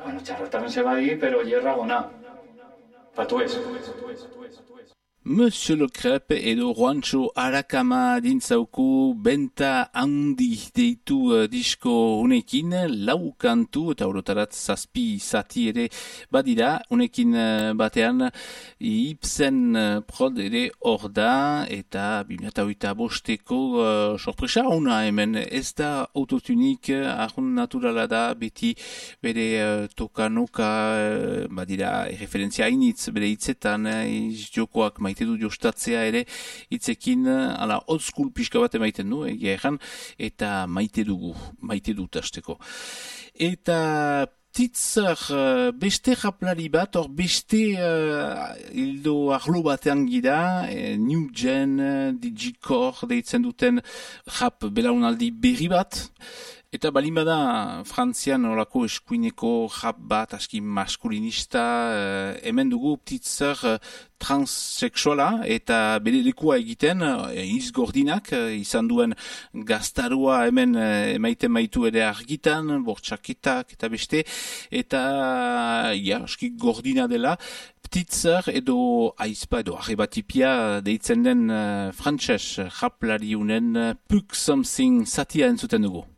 Bueno, txarrotaren zebadi, pero hierragona. Patuez. Monsieur Le Crêpe edo Juancho Arakama dintzauku benta handi deitu disko unekin, lau kantu eta orotarat zazpi zati ere badira, unekin batean Ibsen prod ere hor da eta 2008ko sorpresa ona hemen, ez da autotunik, ahun naturala da, beti bere tokanoka badira referentzia hainitz bere hitzetan, jokoak maite du jostatzea ere hitzekin, ala old school pixka bat emaiten du, egia erran, eta maite dut hasteko. Eta Titzar beste japlari bat, hor beste hildo arlo batean gira, New Gen, Digicore deitzen duten jap belaunaldi berri bat, eta balin bada Frantzian olako eskuineko jap bat aski maskulinista, hemen dugu Titzar transsexuala eta bere lekua egiten, izgordinak, izan duen gaztarua hemen emaiten maitu ere argitan, bortxaketak eta beste, eta aski gordina dela, Titzar edo aizpa edo arrebatipia deitzen den frantses japlariunen Puk Something zatia entzuten dugu.